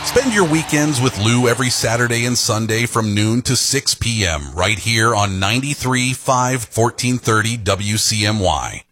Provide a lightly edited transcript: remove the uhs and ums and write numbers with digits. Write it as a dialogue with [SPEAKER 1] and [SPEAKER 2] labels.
[SPEAKER 1] Spend your weekends with Lou every Saturday and Sunday from noon to 6 p.m. right here on 93.5 1430 WCMY.